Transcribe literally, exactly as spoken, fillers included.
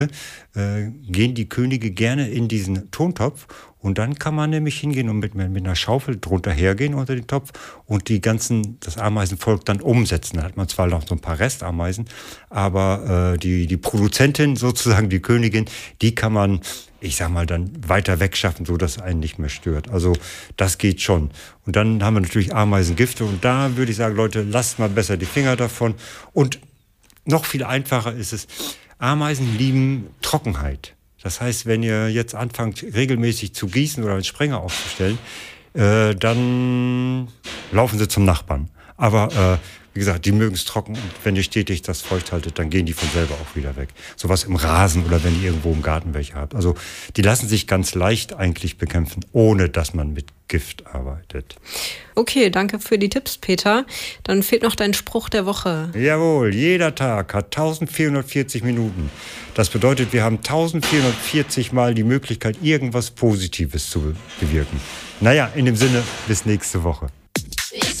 äh, gehen die Könige gerne in diesen Tontopf und dann kann man nämlich hingehen und mit, mit einer Schaufel drunter hergehen unter den Topf und die ganzen, das Ameisenvolk dann umsetzen. Da hat man zwar noch so ein paar Restameisen, aber äh, die, die Produzentin sozusagen, die Königin, die kann man, ich sag mal, dann weiter wegschaffen, so dass einen nicht mehr stört. Also das geht schon. Und dann haben wir natürlich Ameisengifte und da würde ich sagen, Leute, lasst mal besser die Finger davon. Und noch viel einfacher ist es, Ameisen lieben Trockenheit. Das heißt, wenn ihr jetzt anfangt, regelmäßig zu gießen oder einen Sprenger aufzustellen, äh, dann laufen sie zum Nachbarn. Aber äh, wie gesagt, die mögen es trocken und wenn ihr stetig das feucht haltet, dann gehen die von selber auch wieder weg. Sowas im Rasen oder wenn ihr irgendwo im Garten welche habt. Also die lassen sich ganz leicht eigentlich bekämpfen, ohne dass man mit Gift arbeitet. Okay, danke für die Tipps, Peter. Dann fehlt noch dein Spruch der Woche. Jawohl, jeder Tag hat eintausendvierhundertvierzig Minuten. Das bedeutet, wir haben eintausendvierhundertvierzig Mal die Möglichkeit, irgendwas Positives zu bewirken. Naja, in dem Sinne, bis nächste Woche.